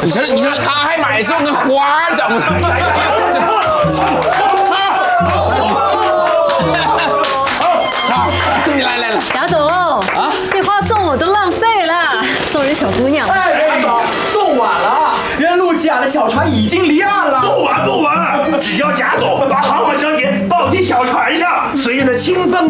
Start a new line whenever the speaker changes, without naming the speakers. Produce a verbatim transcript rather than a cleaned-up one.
你说你说他还买送个花，怎么？好，你来来来。
贾总啊，这花送我都浪费了，送人小姑娘。
哎，贾总，送晚了，人露西亚的小船已经离岸了。
不晚不晚，只要贾总把航海小姐抱进小船上，随着清风